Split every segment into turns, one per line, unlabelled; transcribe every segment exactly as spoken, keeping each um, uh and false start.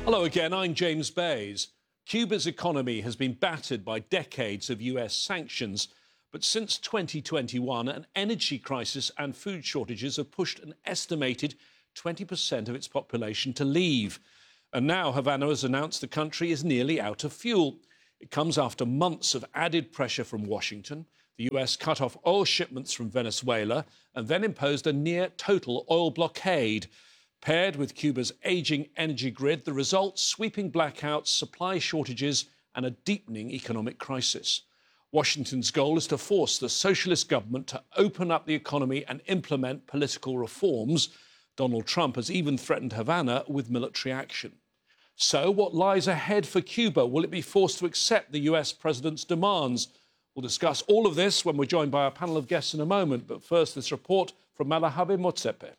Hello again, I'm James Bays. Cuba's economy has been battered by decades of U S sanctions, but since twenty twenty-one, an energy crisis and food shortages have pushed an estimated twenty percent of its population to leave. And now Havana has announced the country is nearly out of fuel. It comes after months of added pressure from Washington. The U S cut off oil shipments from Venezuela and then imposed a near-total oil blockade. Paired with Cuba's ageing energy grid, the result, sweeping blackouts, supply shortages and a deepening economic crisis. Washington's goal is to force the socialist government to open up the economy and implement political reforms. Donald Trump has even threatened Havana with military action. So what lies ahead for Cuba? Will it be forced to accept the U S president's demands? We'll discuss all of this when we're joined by our panel of guests in a moment. But first, this report from Malahabe Motsepe.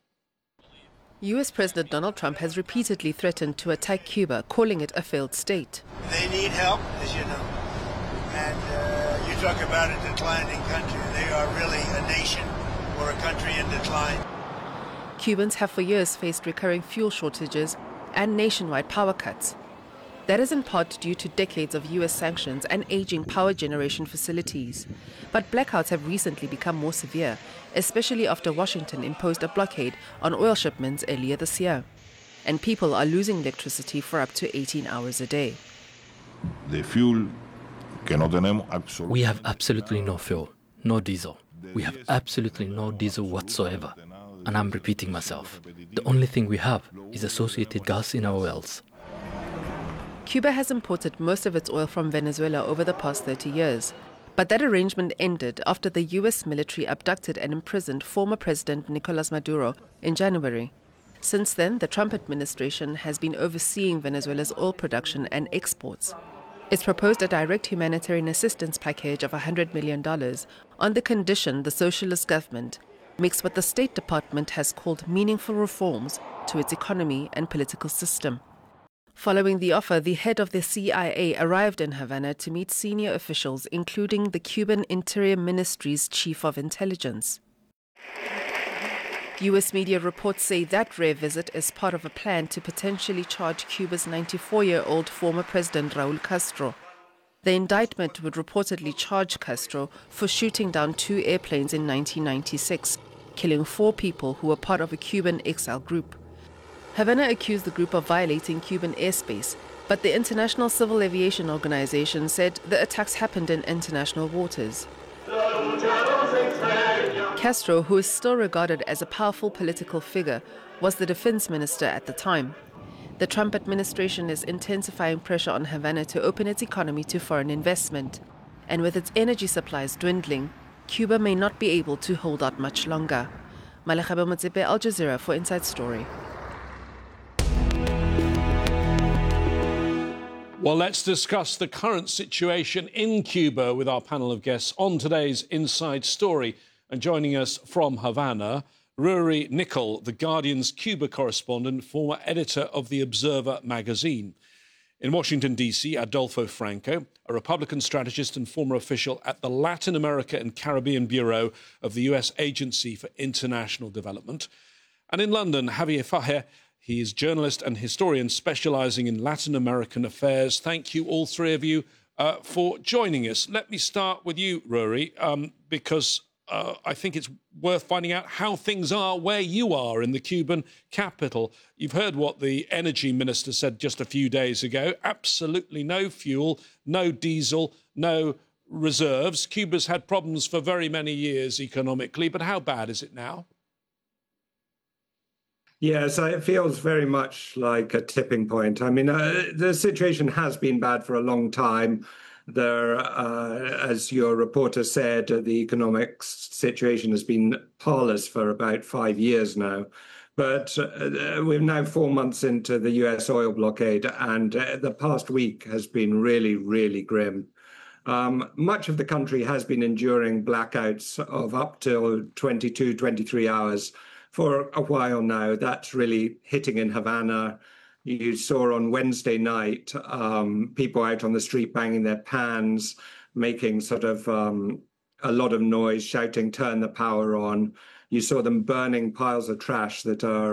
U S President Donald Trump has repeatedly threatened to attack Cuba, calling it a failed state.
They need help, as you know. And uh, you talk about a declining country. They are really a nation or a country in decline.
Cubans have for years faced recurring fuel shortages and nationwide power cuts. That is in part due to decades of U S sanctions and aging power generation facilities. But blackouts have recently become more severe, especially after Washington imposed a blockade on oil shipments earlier this year. And people are losing electricity for up to eighteen hours a day.
The fuel que no tenemos absolutely.
We have absolutely no fuel, no diesel. We have absolutely no diesel whatsoever. And I'm repeating myself. The only thing we have is associated gas in our wells.
Cuba has imported most of its oil from Venezuela over the past thirty years. But that arrangement ended after the U S military abducted and imprisoned former President Nicolas Maduro in January. Since then, the Trump administration has been overseeing Venezuela's oil production and exports. It's proposed a direct humanitarian assistance package of one hundred million dollars on the condition the socialist government makes what the State Department has called meaningful reforms to its economy and political system. Following the offer, the head of the C I A arrived in Havana to meet senior officials, including the Cuban Interior Ministry's chief of intelligence. U S media reports say that rare visit is part of a plan to potentially charge Cuba's ninety-four-year-old former president Raul Castro. The indictment would reportedly charge Castro for shooting down two airplanes in nineteen ninety-six, killing four people who were part of a Cuban exile group. Havana accused the group of violating Cuban airspace, but the International Civil Aviation Organization said the attacks happened in international waters. Castro, who is still regarded as a powerful political figure, was the defense minister at the time. The Trump administration is intensifying pressure on Havana to open its economy to foreign investment. And with its energy supplies dwindling, Cuba may not be able to hold out much longer. Malahabe Motsepe, Al Jazeera for Inside Story.
Well, let's discuss the current situation in Cuba with our panel of guests on today's Inside Story. And joining us from Havana, Rory Nicol, The Guardian's Cuba correspondent, former editor of The Observer magazine. In Washington, D C, Adolfo Franco, a Republican strategist and former official at the Latin America and Caribbean Bureau of the U S Agency for International Development. And in London, Javier Fajer. He is journalist and historian specialising in Latin American affairs. Thank you, all three of you, uh, for joining us. Let me start with you, Rory, um, because uh, I think it's worth finding out how things are where you are in the Cuban capital. You've heard what the energy minister said just a few days ago. Absolutely no fuel, no diesel, no reserves. Cuba's had problems for very many years economically, but how bad is it now?
Yes, it feels very much like a tipping point. I mean, uh, the situation has been bad for a long time. There, uh, as your reporter said, uh, the economic situation has been parlous for about five years now. But uh, we're now four months into the U S oil blockade, and uh, the past week has been really, really grim. Um, much of the country has been enduring blackouts of up to twenty-two, twenty-three hours. For a while now. That's really hitting in Havana. You saw on Wednesday night um, people out on the street banging their pans, making sort of um, a lot of noise, shouting, turn the power on. You saw them burning piles of trash that are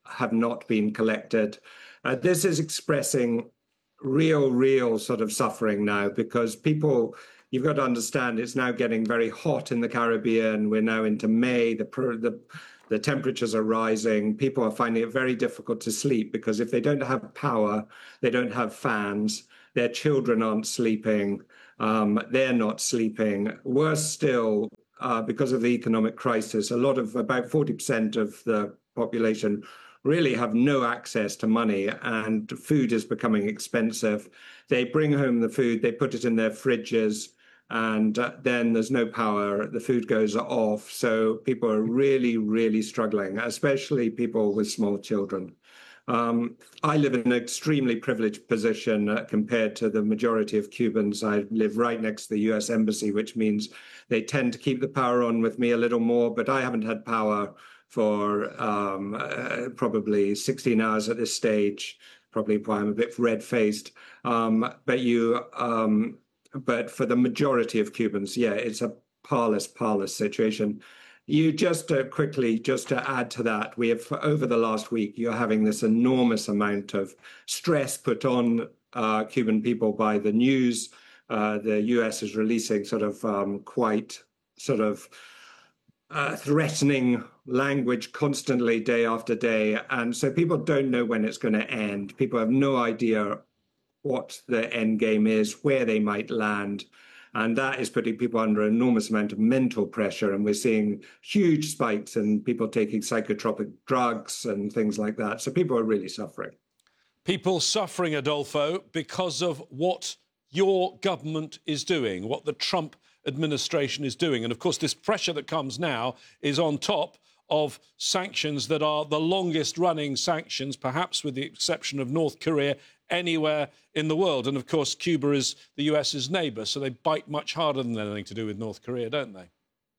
have not been collected. Uh, this is expressing real, real sort of suffering now, because people, you've got to understand, it's now getting very hot in the Caribbean. We're now into May. The, the, the temperatures are rising. People are finding it very difficult to sleep, because if they don't have power, they don't have fans, their children aren't sleeping, um, they're not sleeping. Worse still, uh, because of the economic crisis, a lot of, about forty percent of the population really have no access to money, and food is becoming expensive. They bring home the food, they put it in their fridges, and uh, then there's no power, the food goes off. So people are really, really struggling, especially people with small children. Um, I live in an extremely privileged position uh, compared to the majority of Cubans. I live right next to the U S Embassy, which means they tend to keep the power on with me a little more, but I haven't had power for um, uh, probably sixteen hours at this stage, probably why I'm a bit red-faced. Um, but you, um, but for the majority of Cubans, yeah, it's a parlous, parlous situation. You just uh, quickly, just to add to that, we have, over the last week, you're having this enormous amount of stress put on uh, Cuban people by the news. Uh, the U S is releasing sort of um, quite sort of uh, threatening language constantly, day after day. And so people don't know when it's going to end. People have no idea what the end game is, where they might land. And that is putting people under an enormous amount of mental pressure. And we're seeing huge spikes in people taking psychotropic drugs and things like that. So people are really suffering.
People suffering, Adolfo, because of what your government is doing, what the Trump administration is doing. And of course, this pressure that comes now is on top of sanctions that are the longest running sanctions, perhaps with the exception of North Korea, anywhere in the world. And of course, Cuba is the US's neighbour, so they bite much harder than anything to do with North Korea, don't they?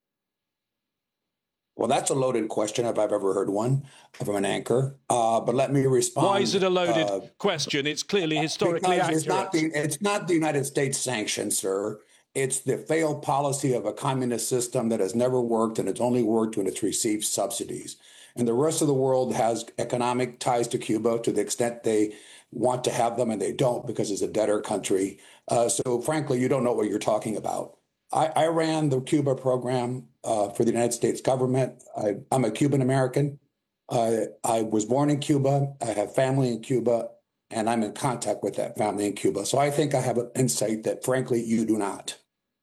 Well, that's a loaded question if I've ever heard one from an anchor. Uh, but let me respond.
Why is it a loaded
uh,
question? It's clearly historically accurate.
It's not, the, it's not the United States sanctions, sir. It's the failed policy of a communist system that has never worked, and it's only worked when it's received subsidies. And the rest of the world has economic ties to Cuba to the extent they want to have them, and they don't because it's a debtor country. Uh, so frankly, you don't know what you're talking about. I, I ran the Cuba program uh, for the United States government. I, I'm a Cuban American. Uh, I was born in Cuba. I have family in Cuba, and I'm in contact with that family in Cuba. So I think I have an insight that, frankly, you do not.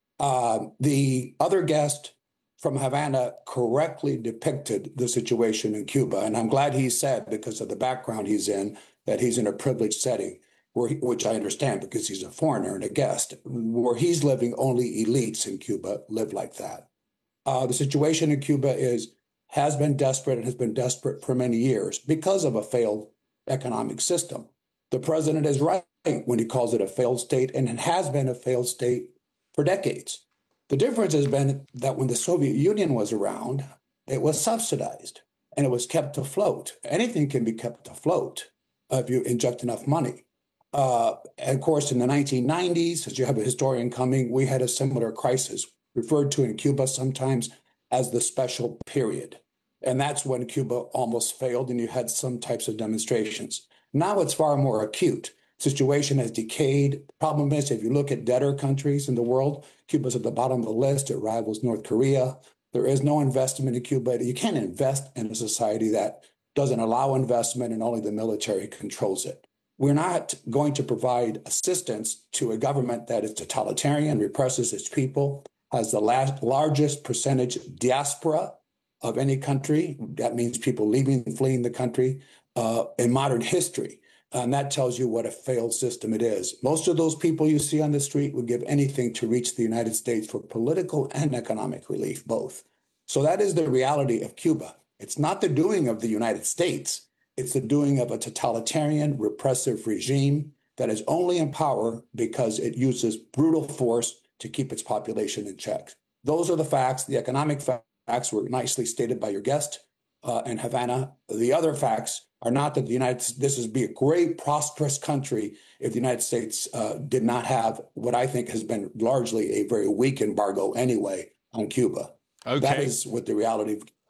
Uh, the other guest from Havana correctly depicted the situation in Cuba, and I'm glad he said, because of the background he's in, that he's in a privileged setting, where he, which I understand because he's a foreigner and a guest. Where he's living, only elites in Cuba live like that. Uh, the situation in Cuba is has been desperate and has been desperate for many years because of a failed economic system. The president is right when he calls it a failed state, and it has been a failed state for decades. The difference has been that when the Soviet Union was around, it was subsidized and it was kept afloat. Anything can be kept afloat if you inject enough money. Uh, and of course, in the nineteen nineties, as you have a historian coming, we had a similar crisis, referred to in Cuba sometimes as the special period. And that's when Cuba almost failed and you had some types of demonstrations. Now it's far more acute. Situation has decayed. Problem is, if you look at debtor countries in the world, Cuba's at the bottom of the list. It rivals North Korea. There is no investment in Cuba. You can't invest in a society that doesn't allow investment and only the military controls it. We're not going to provide assistance to a government that is totalitarian, represses its people, has the last, largest percentage diaspora of any country. That means people leaving, fleeing the country uh, in modern history. And that tells you what a failed system it is. Most of those people you see on the street would give anything to reach the United States for political and economic relief, both. So that is the reality of Cuba. It's not the doing of the United States. It's the doing of a totalitarian, repressive regime that is only in power because it uses brutal force to keep its population in check. Those are the facts. The economic facts were nicely stated by your guest uh, in Havana. The other facts are not that the United States, this would be a great, prosperous country if the United States uh, did not have what I think has been largely a very weak embargo anyway on Cuba. Okay. That is what the reality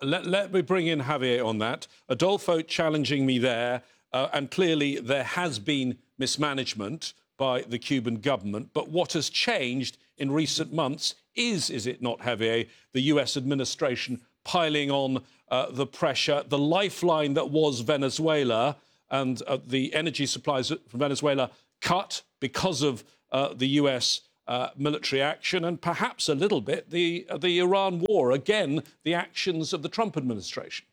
let, let me bring in Javier on that. Adolfo challenging me there, uh, and clearly there has been mismanagement by the Cuban government. But what has changed in recent months is, is it not, Javier, the U S administration piling on uh, the pressure, the lifeline that was Venezuela, and uh, the energy supplies from Venezuela cut because of uh, the U S uh, military action, and perhaps a little bit the, uh, the Iran war, again, the actions of the Trump administration.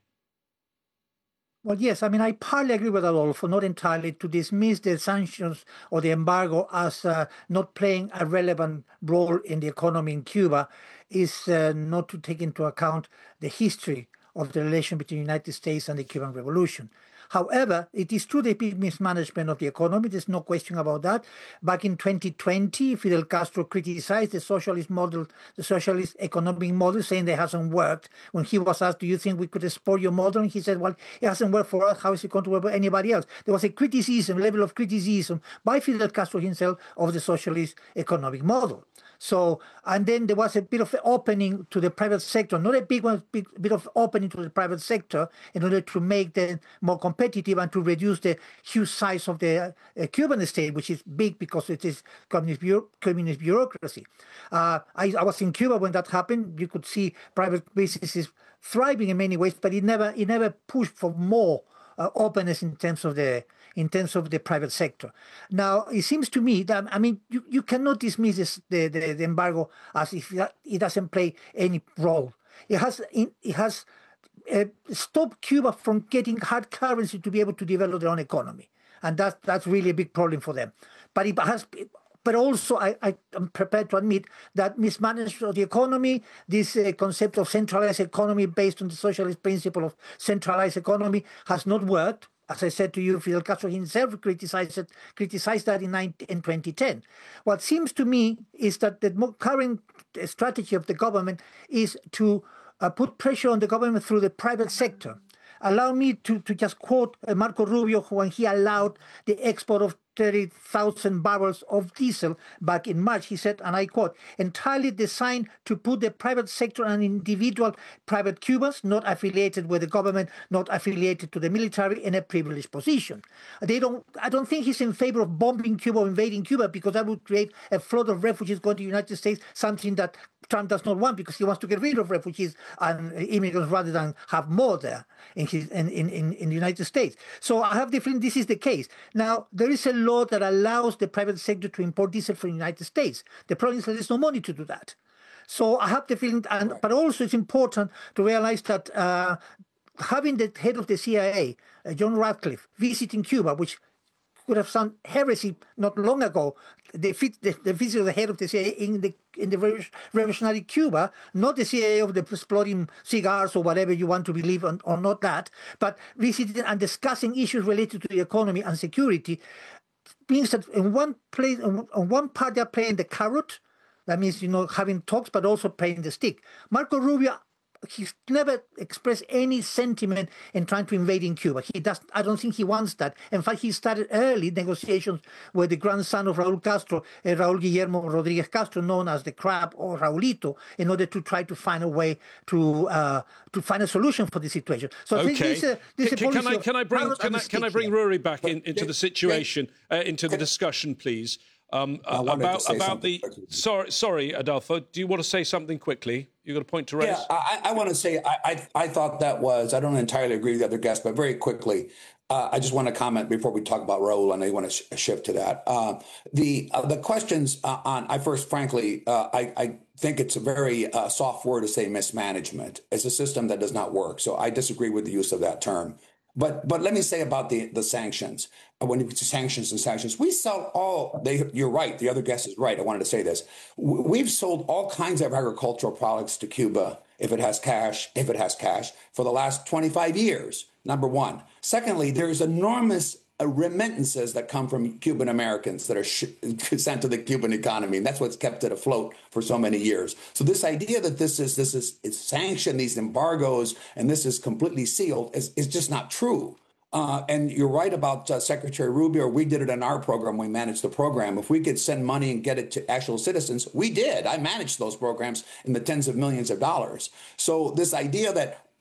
Well, yes, I mean, I partly agree with Adolfo, not entirely, to dismiss the sanctions or the embargo as uh, not playing a relevant role in the economy in Cuba is uh, not to take into account the history of the relation between the United States and the Cuban Revolution. However, it is true the mismanagement of the economy. There's no question about that. Back in twenty twenty, Fidel Castro criticized the socialist model, the socialist economic model, saying that it hasn't worked. When he was asked, do you think we could export your model? And he said, well, it hasn't worked for us. How is it going to work for anybody else? There was a criticism, level of criticism by Fidel Castro himself of the socialist economic model. So, and then there was a bit of opening to the private sector, not a big one, big bit of opening to the private sector in order to make them more competitive and to reduce the huge size of the uh, Cuban state, which is big because it is communist, bureau communist bureaucracy. Uh, I, I was in Cuba when that happened. You could see private businesses thriving in many ways, but it never, it never pushed for more uh, openness in terms of the in terms of the private sector. Now, it seems to me that, I mean, you, you cannot dismiss this, the, the, the embargo as if it doesn't play any role. It has, it has uh, stopped Cuba from getting hard currency to be able to develop their own economy. And that's, that's really a big problem for them. But it has... But also, I, I am prepared to admit that mismanagement of the economy, this uh, concept of centralized economy based on the socialist principle of centralized economy, has not worked. As I said to you, Fidel Castro himself criticized it, criticized that in, in twenty ten. What seems to me is that the current strategy of the government is to uh, put pressure on the government through the private sector. Allow me to, to just quote uh, Marco Rubio when he allowed the export of thirty thousand barrels of diesel back in March. He said, and I quote, entirely designed to put the private sector and individual private Cubans, not affiliated with the government, not affiliated to the military, in a privileged position. They don't. I don't think he's in favor of bombing Cuba or invading Cuba, because that would create a flood of refugees going to the United States, something that Trump does not want, because he wants to get rid of refugees and immigrants rather than have more there in, his, in, in, in the United States. So I have the feeling this is the case. Now, there is a law that allows the private sector to import diesel from the United States. The problem is that there's no money to do that. So I have the feeling, and, but also it's important to realize that uh, having the head of the C I A, uh, John Ratcliffe, visiting Cuba, which could have sounded heresy not long ago, the, the, the visit of the head of the C I A in the in the revolutionary Cuba, not the C I A of the exploding cigars or whatever you want to believe on, or not that, but visiting and discussing issues related to the economy and security, means that in one place, on one part they're playing the carrot, that means, you know, having talks, but also playing the stick. Marco Rubio, he's never expressed any sentiment in trying to invade in Cuba. He does. I don't think he wants that. In fact, he started early negotiations with the grandson of Raúl Castro, uh, Raúl Guillermo Rodríguez Castro, known as the Crab or Raulito, in order to try to find a way to uh, to find a solution for the situation. So
okay.
I think this, uh, this
can, can, I, can I bring can I, can I bring Rory back in, into the situation, uh, into the discussion, please? Um, uh, about about the sorry sorry Adolfo, do you want to say something quickly? You got a point to raise?
Yeah, I, I want to say I, I I thought that was I don't entirely agree with the other guests, but very quickly, uh, I just want to comment before we talk about Raul, and I want to sh shift to that. Uh, the uh, the questions uh, on I first, frankly, uh, I I think it's a very uh, soft word to say mismanagement. It's a system that does not work, so I disagree with the use of that term. But but let me say about the the sanctions. When it gets to sanctions and sanctions, we sell all. They, you're right. The other guest is right. I wanted to say this. We've sold all kinds of agricultural products to Cuba if it has cash, if it has cash, for the last twenty-five years. Number one. Secondly, there's enormous remittances that come from Cuban Americans that are sh sent to the Cuban economy, and that's what's kept it afloat for so many years. So this idea that this is this is it's sanctioned, these embargoes, and this is completely sealed is, is just not true. Uh, and you're right about uh, Secretary Rubio. We did it in our program. We managed the program. If we could send money and get it to actual citizens, we did. I managed those programs in the tens of millions of dollars. So this idea that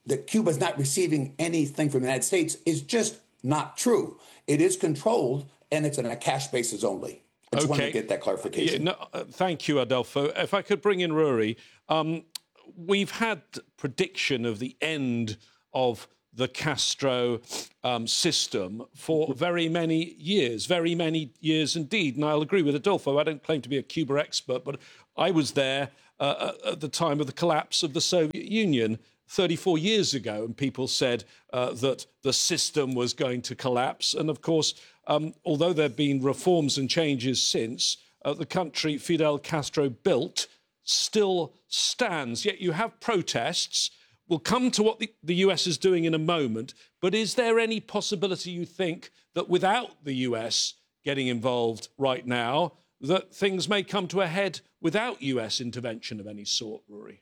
that Cuba is not receiving anything from the United States is just not true. It is controlled, and it's on a cash basis only. I just
okay.
wanted to get that clarification.
Yeah, no, uh, thank you, Adolfo. If I could bring in Rory, um, we've had prediction of the end of the Castro um, system for very many years, very many years indeed. And I'll agree with Adolfo. I don't claim to be a Cuba expert, but I was there uh, at the time of the collapse of the Soviet Union thirty-four years ago, and people said uh, that the system was going to collapse. And of course, um, although there have been reforms and changes since, uh, the country Fidel Castro built still stands. Yet you have protests. We'll come to what the, the U S is doing in a moment, but is there any possibility, you think, that without the U S getting involved right now, that things may come to a head without U S intervention of any sort, Rory?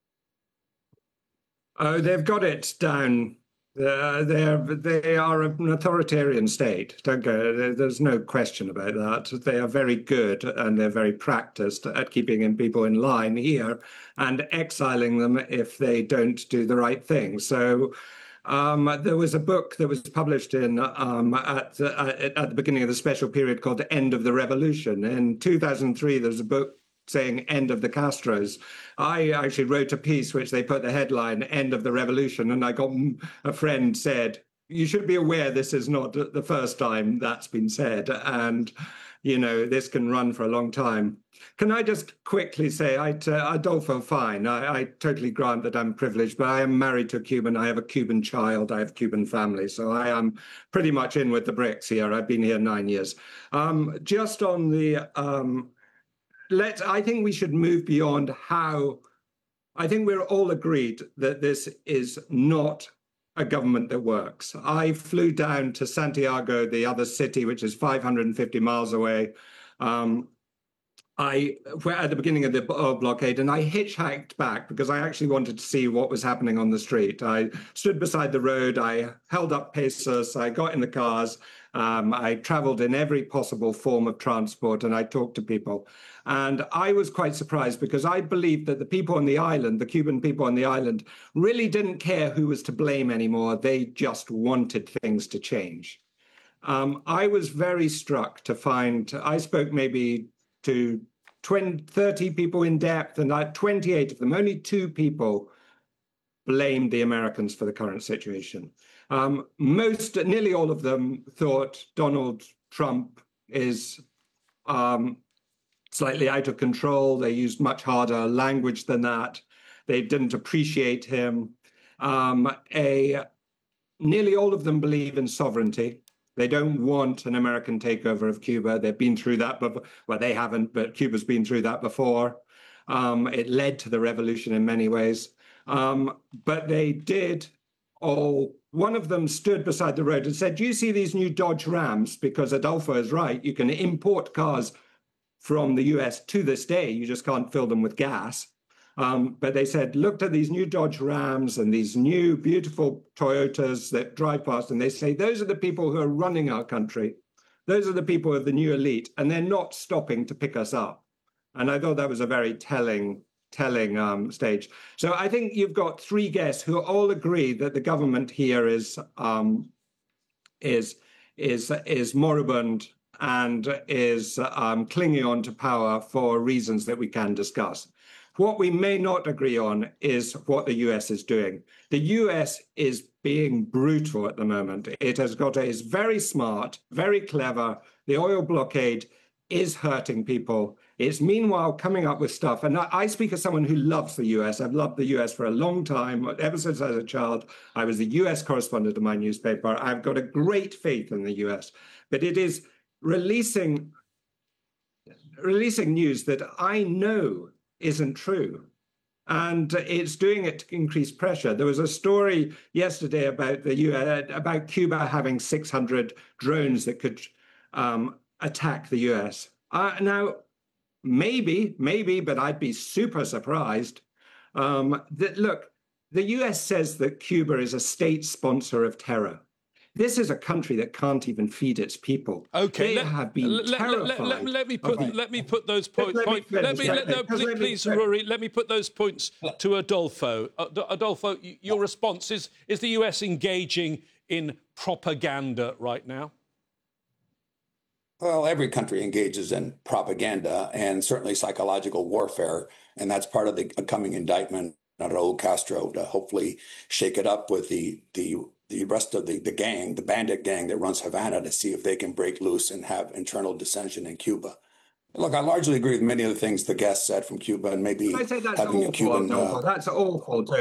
Oh, they've got it down. Uh, they're, they are an authoritarian state. Don't go, there's no question about that. They are very good and they're very practiced at keeping in people in line here and exiling them if they don't do the right thing. So um, there was a book that was published in um, at, the, at the beginning of the special period called The End of the Revolution. In two thousand three, there was a book saying End of the Castros. I actually wrote a piece which they put the headline End of the Revolution, and I got a friend said, you should be aware this is not the first time that's been said, and you know this can run for a long time. Can I just quickly say, I, uh, Adolfo, fine, I, I totally grant that I'm privileged, but I am married to a Cuban, I have a Cuban child, I have a Cuban family, so I am pretty much in with the bricks here. I've been here nine years. Um, just on the um, Let, I think we should move beyond how, I think we're all agreed that this is not a government that works. I flew down to Santiago, the other city, which is five hundred fifty miles away, um, I at the beginning of the blockade, and I hitchhiked back because I actually wanted to see what was happening on the street. I stood beside the road, I held up pesos, I got in the cars, um, I traveled in every possible form of transport, and I talked to people. And I was quite surprised because I believed that the people on the island, the Cuban people on the island, really didn't care who was to blame anymore. They just wanted things to change. Um, I was very struck to find, I spoke maybe to twenty, thirty people in depth, and like twenty-eight of them, only two people blamed the Americans for the current situation. Um, most, nearly all of them thought Donald Trump is um, slightly out of control. They used much harder language than that. They didn't appreciate him. Um, a, nearly all of them believe in sovereignty. They don't want an American takeover of Cuba. They've been through that before. Well, they haven't, but Cuba's been through that before. Um, it led to the revolution in many ways. Um, but they did all, one of them stood beside the road and said, do you see these new Dodge Rams? Because Adolfo is right. You can import cars from the U S to this day. You just can't fill them with gas. Um, but they said, looked at these new Dodge Rams and these new beautiful Toyotas that drive past, and they say, those are the people who are running our country. Those are the people of the new elite, and they're not stopping to pick us up. And I thought that was a very telling, telling um, stage. So I think you've got three guests who all agree that the government here is um, is is is moribund and is um, clinging on to power for reasons that we can discuss. What we may not agree on is what the U S is doing. The U S is being brutal at the moment. It has got, is very smart, very clever. The oil blockade is hurting people. It's meanwhile coming up with stuff. And I, I speak as someone who loves the U S. I've loved the U S for a long time. Ever since I was a child, I was the U S correspondent of my newspaper. I've got a great faith in the U S. But it is releasing, releasing news that I know isn't true. And it's doing it to increase pressure. There was a story yesterday about the U S, about Cuba having six hundred drones that could um, attack the U S. Uh, now, maybe, maybe, but I'd be super surprised. Um, that look, the U S says that Cuba is a state sponsor of terror. This is a country that can't even feed its people.
Okay,
they
let,
have been
let,
terrified.
Let, let, let, let me put
okay.
let me put those points.
Let me,
point, let me let, no, please, please Rory, let me put those points to Adolfo. Adolfo, your response is: is the U S engaging in propaganda right now?
Well, every country engages in propaganda and certainly psychological warfare, and that's part of the coming indictment on Raul Castro to hopefully shake it up with the the the rest of the, the gang, the bandit gang that runs Havana, to see if they can break loose and have internal dissension in Cuba. Look, I largely agree with many of the things the guest said from Cuba, and maybe
I say that's
having
awful,
a Cuban...
Uh, that's awful.